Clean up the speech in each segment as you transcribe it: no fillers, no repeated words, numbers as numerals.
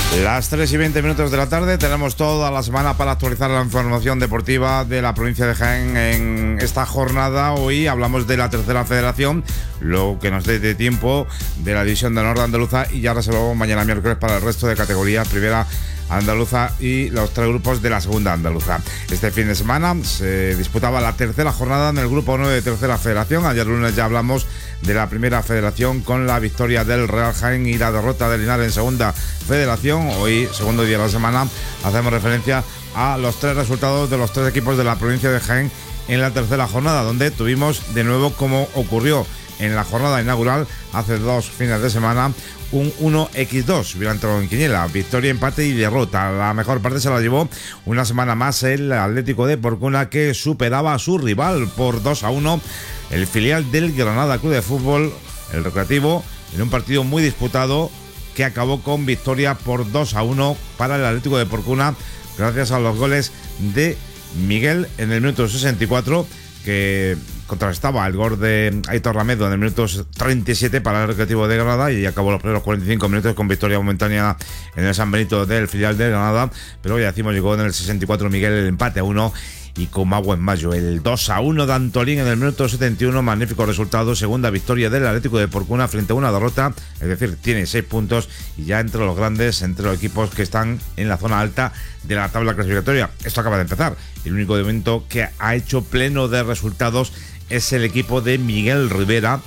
Las 3:20 de la tarde, tenemos toda la semana para actualizar la información deportiva de la provincia de Jaén en esta jornada. Hoy hablamos de la tercera federación, lo que nos dé de tiempo de la división de Norte Andaluza, y ya reservamos mañana miércoles para el resto de categorías, primera andaluza y los tres grupos de la segunda andaluza. Este fin de semana se disputaba la tercera jornada en el grupo 9 de tercera federación. Ayer lunes ya hablamos de la primera federación con la victoria del Real Jaén y la derrota del Linares en segunda federación. Hoy, segundo día de la semana, hacemos referencia a los tres resultados de los tres equipos de la provincia de Jaén en la tercera jornada, donde tuvimos de nuevo, como ocurrió en la jornada inaugural hace 2 fines de semana, un 1x2, hubiera entrado en quiniela, victoria, empate y derrota. La mejor parte se la llevó una semana más el Atlético de Porcuna, que superaba a su rival por 2-1, el filial del Granada Club de Fútbol, el Recreativo, en un partido muy disputado que acabó con victoria por 2-1 para el Atlético de Porcuna, gracias a los goles de Miguel en el minuto 64, que contrarrestaba el gol de Aitor Ramedo en el minuto 37 para el Recreativo de Granada, y acabó los primeros 45 minutos con victoria momentánea en el San Benito del filial de Granada. Pero ya decimos, llegó en el 64 Miguel el empate a 1, y con agua en mayo el 2-1 de Antolín en el minuto 71. Magnífico resultado, segunda victoria del Atlético de Porcuna frente a una derrota, es decir, tiene 6 puntos y ya entre los grandes, entre los equipos que están en la zona alta de la tabla clasificatoria. Esto acaba de empezar. El único de momento que ha hecho pleno de resultados es el equipo de Miguel Rivera,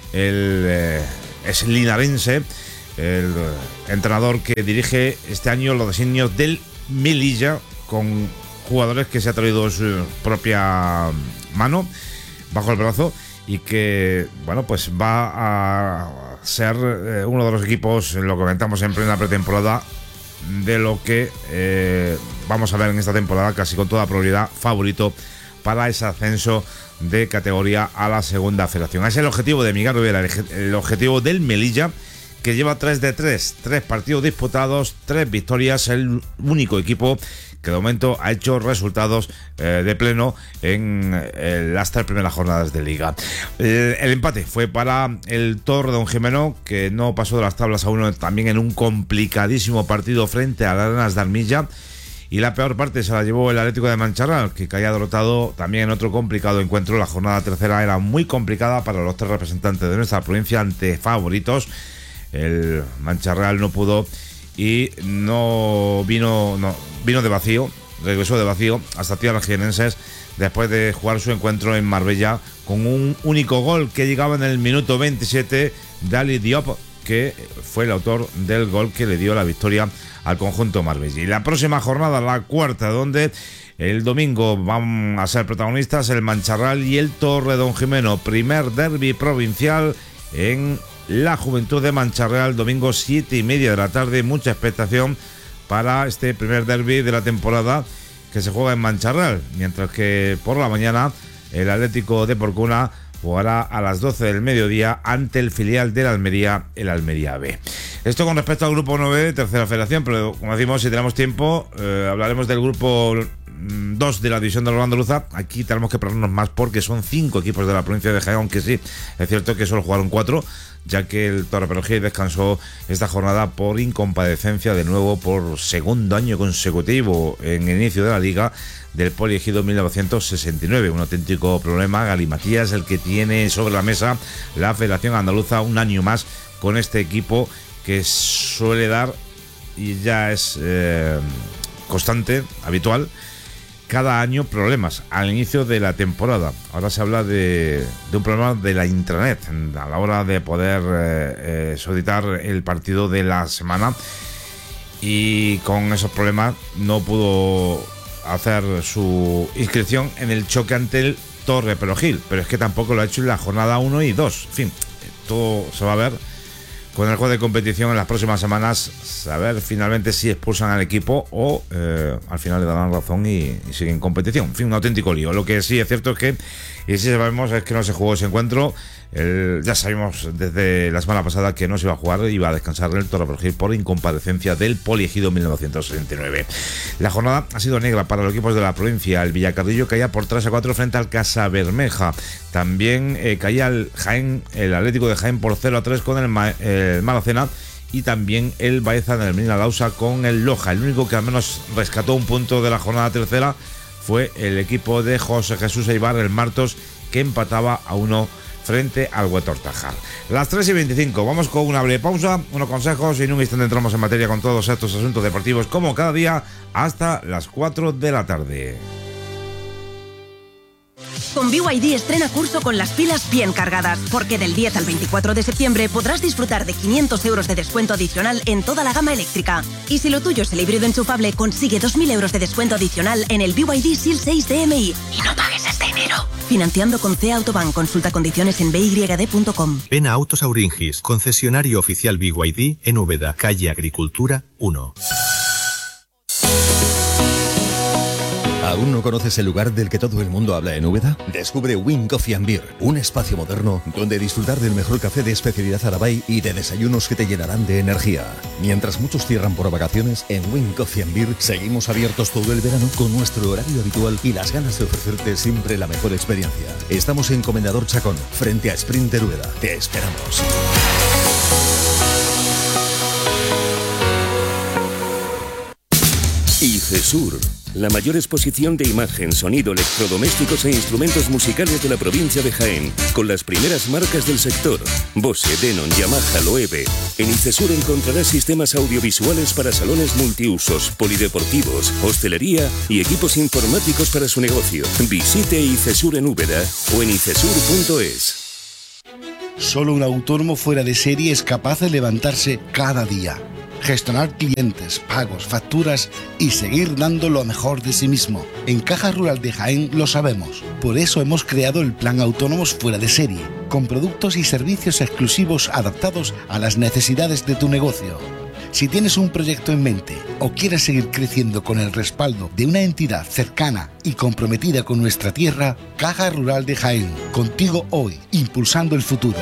es linarense, el entrenador que dirige este año los designios del Melilla, con jugadores que se ha traído su propia mano, bajo el brazo, y que, bueno, pues va a ser uno de los equipos, lo comentamos en plena pretemporada, de lo que vamos a ver en esta temporada, casi con toda probabilidad, favorito para ese ascenso de categoría a la segunda federación. Ese es el objetivo de Miguel Rivera, el objetivo del Melilla, que lleva 3 de 3 partidos disputados, 3 victorias, el único equipo que de momento ha hecho resultados de pleno en las 3 primeras jornadas de liga. El empate fue para el Torredonjimeno, que no pasó de las tablas a 1, también en un complicadísimo partido frente a las Arenas de Armilla. Y la peor parte se la llevó el Atlético de Mancharral, que caía derrotado también en otro complicado encuentro. La jornada tercera era muy complicada para los 3 representantes de nuestra provincia ante favoritos. El Mancharral no pudo y vino de vacío, regresó de vacío hasta tierras jienenses después de jugar su encuentro en Marbella con un único gol que llegaba en el minuto 27 de Ali Diop, que fue el autor del gol que le dio la victoria al conjunto marbella. Y la próxima jornada, la cuarta, donde el domingo van a ser protagonistas el Mancharral y el Torredonjimeno, primer derbi provincial en la Juventud de Mancharral, domingo 7:30 de la tarde. Mucha expectación para este primer derbi de la temporada que se juega en Mancharral, mientras que por la mañana el Atlético de Porcuna jugará a las 12 del mediodía ante el filial de la Almería, el Almería B. Esto con respecto al grupo 9 de tercera federación, pero como decimos, si tenemos tiempo, hablaremos del grupo 2 de la división de la andaluza. Aquí tenemos que pararnos más porque son 5 equipos de la provincia de Jaén, aunque sí, es cierto que solo jugaron 4, ya que el Torreperogil descansó esta jornada por incomparecencia, de nuevo por segundo año consecutivo en el inicio de la liga, del Poliegido 1969. Un auténtico problema, galimatías, el que tiene sobre la mesa la Federación Andaluza un año más con este equipo, que suele dar, y ya es constante, habitual, cada año problemas al inicio de la temporada. Ahora se habla de un problema de la intranet a la hora de poder solicitar el partido de la semana, y con esos problemas no pudo hacer su inscripción en el choque ante el Torreperogil, pero es que tampoco lo ha hecho en la jornada 1 y 2. En fin, todo se va a ver con el juego de competición en las próximas semanas, saber finalmente si expulsan al equipo o al final le darán razón y siguen en competición. En fin, un auténtico lío. Lo que sí es cierto es que, y sí sabemos, es que no se jugó ese encuentro. Ya sabíamos desde la semana pasada que no se iba a jugar, iba a descansar el Torreperogil por incomparecencia del Poliegido 1969. La jornada ha sido negra para los equipos de la provincia. El Villacarrillo caía por 3-4 frente al Casabermeja. También caía el Jaén, el Atlético de Jaén, por 0-3 con el Malacena, y también el Baeza en el Medina Dausa con el Loja. El único que al menos rescató un punto de la jornada tercera fue el equipo de José Jesús Eibar, el Martos, que empataba a 1 frente al Huetortajar. Las 3:25, vamos con una breve pausa, unos consejos y en un instante entramos en materia con todos estos asuntos deportivos como cada día hasta las 4 de la tarde. Con BYD estrena curso con las pilas bien cargadas, porque del 10 al 24 de septiembre podrás disfrutar de 500 euros de descuento adicional en toda la gama eléctrica. Y si lo tuyo es el híbrido enchufable, consigue 2.000 euros de descuento adicional en el BYD SEAL 6 DMI. Y no pagues este enero. Financiando con CEA Autobank. Consulta condiciones en byd.com. Ven a Autos Auringis, concesionario oficial BYD en Úbeda, calle Agricultura 1. ¿Aún no conoces el lugar del que todo el mundo habla en Úbeda? Descubre Win Coffee and Beer, un espacio moderno donde disfrutar del mejor café de especialidad Arabay y de desayunos que te llenarán de energía. Mientras muchos cierran por vacaciones, en Win Coffee and Beer seguimos abiertos todo el verano con nuestro horario habitual y las ganas de ofrecerte siempre la mejor experiencia. Estamos en Comendador Chacón, frente a Sprinter Úbeda. Te esperamos. ICESUR, la mayor exposición de imagen, sonido, electrodomésticos e instrumentos musicales de la provincia de Jaén, con las primeras marcas del sector, Bose, Denon, Yamaha, Loewe. En ICESUR encontrarás sistemas audiovisuales para salones multiusos, polideportivos, hostelería y equipos informáticos para su negocio. Visite ICESUR en Úbeda o en icesur.es. Solo un autónomo fuera de serie es capaz de levantarse cada día, gestionar clientes, pagos, facturas y seguir dando lo mejor de sí mismo. En Caja Rural de Jaén lo sabemos. Por eso hemos creado el Plan Autónomos Fuera de Serie, con productos y servicios exclusivos adaptados a las necesidades de tu negocio. Si tienes un proyecto en mente o quieres seguir creciendo con el respaldo de una entidad cercana y comprometida con nuestra tierra, Caja Rural de Jaén, contigo hoy, impulsando el futuro.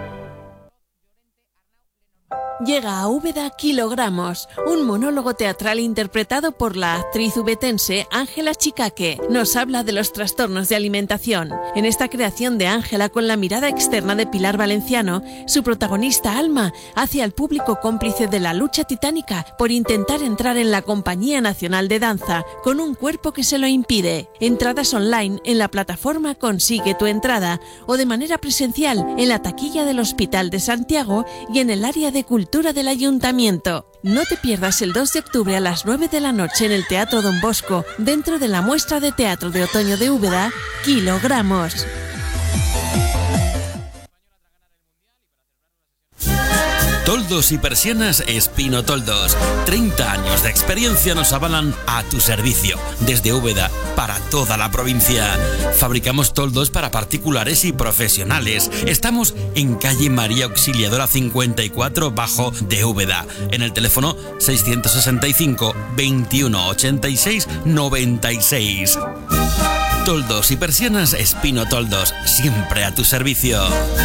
Llega a Úbeda Kilogramos, un monólogo teatral interpretado por la actriz ubetense Ángela Chicaque. Nos habla de los trastornos de alimentación. En esta creación de Ángela, con la mirada externa de Pilar Valenciano, su protagonista Alma hace al público cómplice de la lucha titánica por intentar entrar en la Compañía Nacional de Danza con un cuerpo que se lo impide. Entradas online en la plataforma Consigue tu entrada o de manera presencial en la taquilla del Hospital de Santiago y en el área de cultura del Ayuntamiento. No te pierdas el 2 de octubre a las 9 de la noche en el Teatro Don Bosco, dentro de la muestra de teatro de otoño de Úbeda, Kilogramos. Toldos y persianas Espino Toldos. 30 años de experiencia nos avalan a tu servicio. Desde Úbeda, para toda la provincia. Fabricamos toldos para particulares y profesionales. Estamos en calle María Auxiliadora 54 bajo de Úbeda. En el teléfono 665 21 86 96. Toldos y persianas Espino Toldos. Siempre a tu servicio.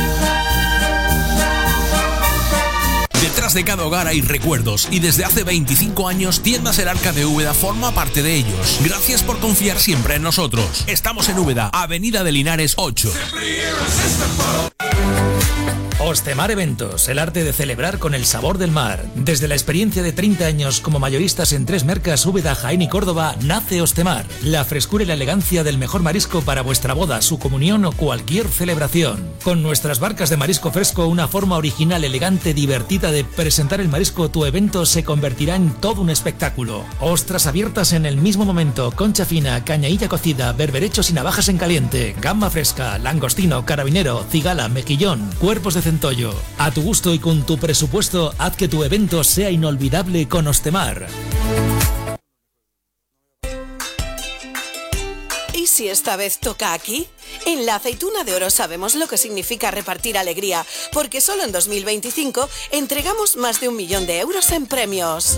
Detrás de cada hogar hay recuerdos y desde hace 25 años Tiendas El Arca de Úbeda forma parte de ellos. Gracias por confiar siempre en nosotros. Estamos en Úbeda, Avenida de Linares 8. Ostemar Eventos, el arte de celebrar con el sabor del mar. Desde la experiencia de 30 años como mayoristas en 3 mercas, Úbeda, Jaén y Córdoba, nace Ostemar. La frescura y la elegancia del mejor marisco para vuestra boda, su comunión o cualquier celebración. Con nuestras barcas de marisco fresco, una forma original, elegante, divertida de presentar el marisco, tu evento se convertirá en todo un espectáculo. Ostras abiertas en el mismo momento, concha fina, cañailla cocida, berberechos y navajas en caliente, gamba fresca, langostino, carabinero, cigala, mejillón, cuerpos de centollo. A tu gusto y con tu presupuesto, haz que tu evento sea inolvidable con Ostemar. ¿Y si esta vez toca aquí? En la Aceituna de Oro sabemos lo que significa repartir alegría, porque solo en 2025 entregamos más de 1 millón de euros en premios.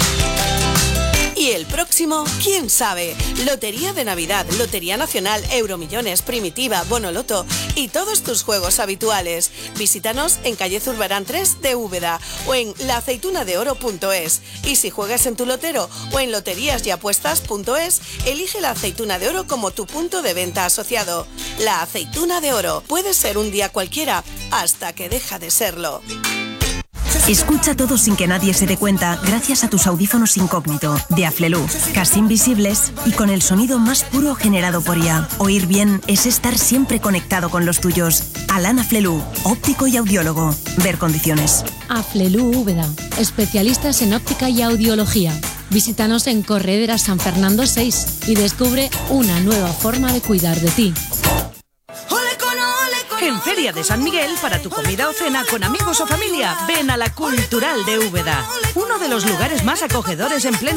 Y el próximo, ¿quién sabe? Lotería de Navidad, Lotería Nacional, Euromillones, Primitiva, Bonoloto y todos tus juegos habituales. Visítanos en calle Zurbarán 3 de Úbeda o en laaceitunadeoro.es. Y si juegas en tu lotero o en loteríasapuestas.es, elige la Aceituna de Oro como tu punto de venta asociado. La Aceituna de Oro puede ser un día cualquiera hasta que deja de serlo. Escucha todo sin que nadie se dé cuenta gracias a tus audífonos incógnito de Aflelu, casi invisibles y con el sonido más puro generado por IA. Oír bien es estar siempre conectado con los tuyos. Alan Aflelu, óptico y audiólogo. Ver condiciones. Aflelu Úbeda, especialistas en óptica y audiología. Visítanos en Corredera San Fernando 6 y descubre una nueva forma de cuidar de ti. En Feria de San Miguel, para tu comida o cena con amigos o familia, ven a la Cultural de Úbeda, uno de los lugares más acogedores en pleno